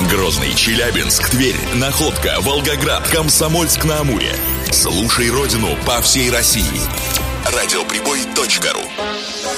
Грозный, Челябинск, Тверь, Находка, Волгоград, Комсомольск-на-Амуре. Слушай родину по всей России. Радиоприбой.ру.